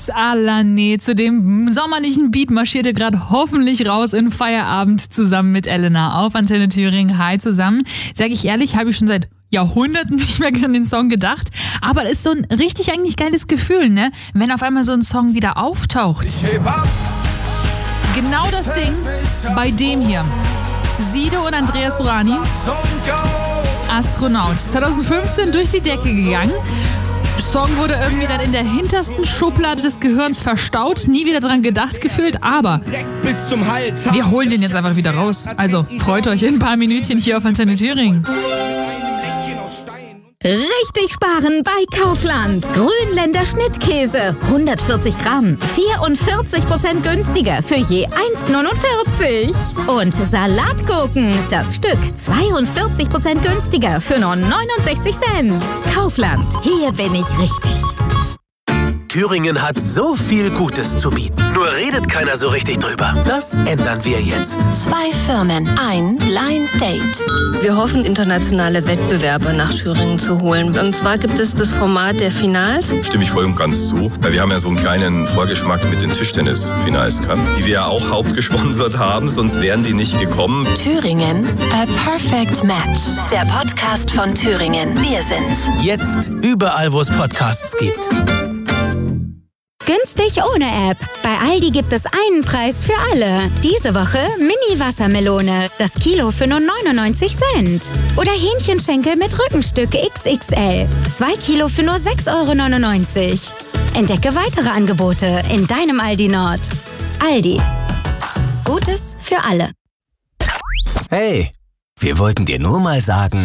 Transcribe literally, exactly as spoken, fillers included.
Aus Alane. Zu dem sommerlichen Beat marschierte gerade hoffentlich raus in Feierabend zusammen mit Elena auf Antenne Thüringen. Hi zusammen. Sag ich ehrlich, habe ich schon seit Jahrhunderten nicht mehr an den Song gedacht. Aber es ist so ein richtig eigentlich geiles Gefühl, ne? Wenn auf einmal so ein Song wieder auftaucht. Genau das Ding bei dem hier. Sido und Andreas Burani. Astronaut. zwanzig fünfzehn durch die Decke gegangen. Song wurde irgendwie dann in der hintersten Schublade des Gehirns verstaut, nie wieder dran gedacht gefühlt, aber wir holen den jetzt einfach wieder raus. Also freut euch in ein paar Minütchen hier auf Antenne Thüringen. Richtig sparen bei Kaufland. Grünländer Schnittkäse. hundertvierzig Gramm. vierundvierzig Prozent günstiger für je eins Komma neunundvierzig. Und Salatgurken. Das Stück zweiundvierzig Prozent günstiger für nur neunundsechzig Cent. Kaufland. Hier bin ich richtig. Thüringen hat so viel Gutes zu bieten. Nur redet keiner so richtig drüber. Das ändern wir jetzt. Zwei Firmen, ein Blind Date. Wir hoffen, internationale Wettbewerbe nach Thüringen zu holen. Und zwar gibt es das Format der Finals. Stimme ich voll und ganz zu. Weil wir haben ja so einen kleinen Vorgeschmack mit den Tischtennis-Finals gehabt, die wir ja auch hauptgesponsert haben, sonst wären die nicht gekommen. Thüringen, a perfect match. Der Podcast von Thüringen. Wir sind's. Jetzt überall, wo es Podcasts gibt. Günstig ohne App. Bei Aldi gibt es einen Preis für alle. Diese Woche Mini-Wassermelone. Das Kilo für nur neunundneunzig Cent. Oder Hähnchenschenkel mit Rückenstück X X L. Zwei Kilo für nur sechs Euro neunundneunzig. Entdecke weitere Angebote in deinem Aldi Nord. Aldi. Gutes für alle. Hey, wir wollten dir nur mal sagen,